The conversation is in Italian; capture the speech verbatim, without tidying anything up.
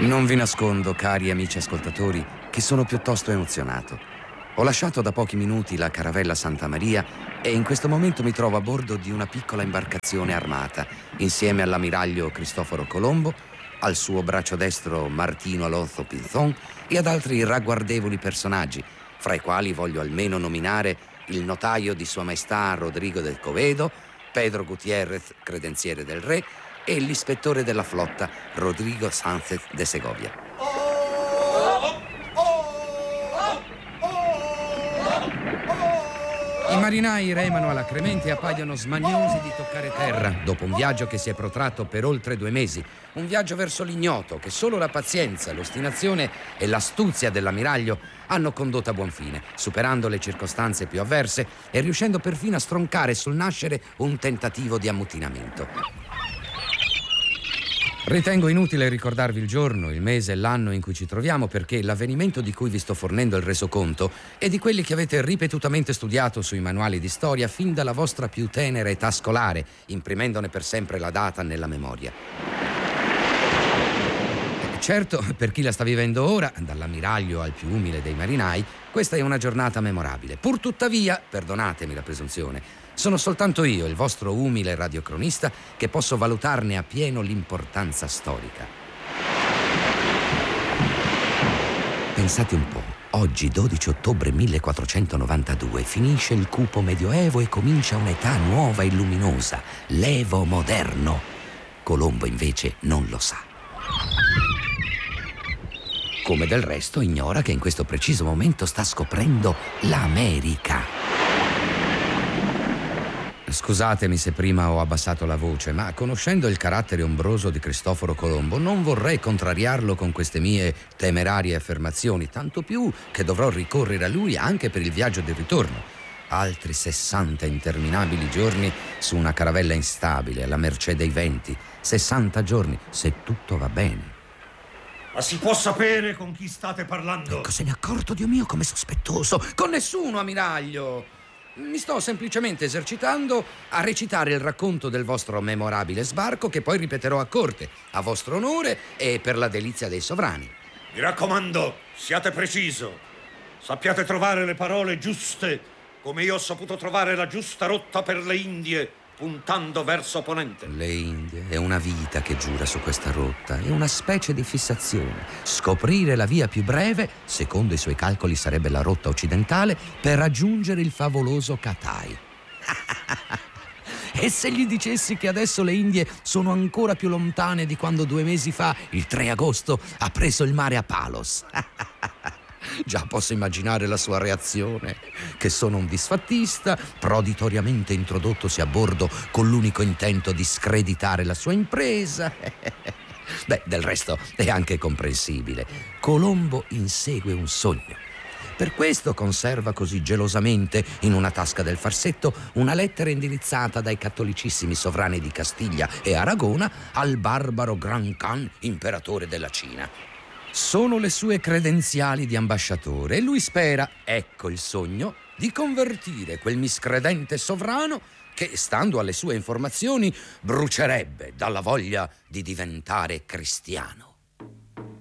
Non vi nascondo, cari amici ascoltatori, che sono piuttosto emozionato. Ho lasciato da pochi minuti la caravella Santa Maria e in questo momento mi trovo a bordo di una piccola imbarcazione armata, insieme all'ammiraglio Cristoforo Colombo, al suo braccio destro Martino Alonso Pinzón e ad altri ragguardevoli personaggi, fra i quali voglio almeno nominare il notaio di Sua Maestà Rodrigo del Covedo, Pedro Gutiérrez, credenziere del re, e l'ispettore della flotta Rodrigo Sánchez de Segovia. I marinai remano alla Cremente e appaiono smaniosi di toccare terra dopo un viaggio che si è protratto per oltre due mesi, un viaggio verso l'ignoto che solo la pazienza, l'ostinazione e l'astuzia dell'ammiraglio hanno condotto a buon fine, superando le circostanze più avverse e riuscendo perfino a stroncare sul nascere un tentativo di ammutinamento. Ritengo inutile ricordarvi il giorno, il mese e l'anno in cui ci troviamo, perché l'avvenimento di cui vi sto fornendo il resoconto è di quelli che avete ripetutamente studiato sui manuali di storia fin dalla vostra più tenera età scolare, imprimendone per sempre la data nella memoria. Certo, per chi la sta vivendo ora, dall'ammiraglio al più umile dei marinai, questa è una giornata memorabile. Pur tuttavia, perdonatemi la presunzione, sono soltanto io, il vostro umile radiocronista, che posso valutarne appieno l'importanza storica. Pensate un po', oggi dodici ottobre millequattrocentonovantadue finisce il cupo medioevo e comincia un'età nuova e luminosa, l'Evo moderno. Colombo invece non lo sa. Come del resto ignora che in questo preciso momento sta scoprendo l'America. Scusatemi se prima ho abbassato la voce, ma conoscendo il carattere ombroso di Cristoforo Colombo non vorrei contrariarlo con queste mie temerarie affermazioni, tanto più che dovrò ricorrere a lui anche per il viaggio di ritorno. Altri sessanta interminabili giorni su una caravella instabile, alla mercé dei venti. sessanta giorni, se tutto va bene. Ma si può sapere con chi state parlando? Ecco, se ne è accorto, Dio mio, come sospettoso. Con nessuno, ammiraglio. Mi sto semplicemente esercitando a recitare il racconto del vostro memorabile sbarco, che poi ripeterò a corte, a vostro onore e per la delizia dei sovrani. Mi raccomando, siate preciso. Sappiate trovare le parole giuste, come io ho saputo trovare la giusta rotta per le Indie, puntando verso ponente. Le Indie, è una vita che giura su questa rotta, è una specie di fissazione. Scoprire la via più breve, secondo i suoi calcoli sarebbe la rotta occidentale, per raggiungere il favoloso Cathay. E se gli dicessi che adesso le Indie sono ancora più lontane di quando due mesi fa, il tre agosto, ha preso il mare a Palos? Già posso immaginare la sua reazione, che sono un disfattista, proditoriamente introdottosi a bordo con l'unico intento di screditare la sua impresa. Beh, del resto è anche comprensibile. Colombo insegue un sogno. Per questo conserva così gelosamente in una tasca del farsetto una lettera indirizzata dai cattolicissimi sovrani di Castiglia e Aragona al barbaro Gran Khan, imperatore della Cina. Sono le sue credenziali di ambasciatore e lui spera, ecco il sogno, di convertire quel miscredente sovrano che, stando alle sue informazioni, brucerebbe dalla voglia di diventare cristiano.